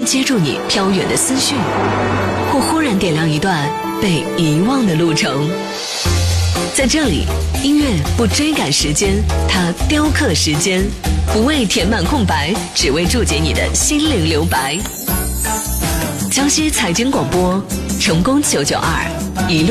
接住你飘远的思绪，或忽然点亮一段被遗忘的路程。在这里，音乐不追赶时间，它雕刻时间，不为填满空白，只为注解你的心灵留白。江西财经广播，成功992，一路